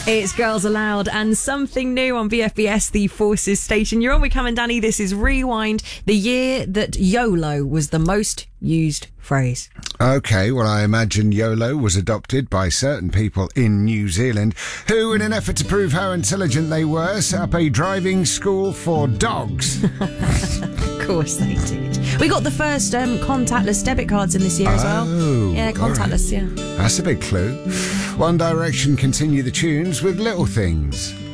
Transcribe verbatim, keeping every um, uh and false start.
It's Girls Aloud and something new on B F B S, the Forces station. You're on with Cam and Danny. This is Rewind, the year that YOLO was the most used phrase. OK, well, I imagine YOLO was adopted by certain people in New Zealand who, in an effort to prove how intelligent they were, set up a driving school for dogs. Of course they did. We got the first um, contactless debit cards in this year as well. Oh, Yeah, contactless, right. yeah. That's a big clue. One Direction continue the tunes with Little Things.